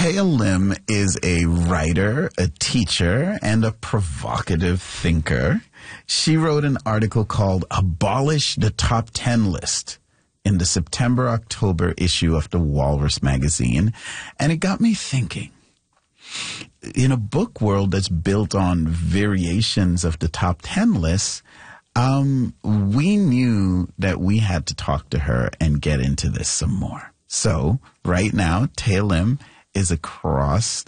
Taya Lim is a writer, a teacher, and a provocative thinker. She wrote an article called Abolish the Top 10 List in the September-October issue of the Walrus magazine. And it got me thinking. In a book world that's built on variations of the top 10 lists, we knew that we had to talk to her and get into this some more. So right now, Taya Lim is across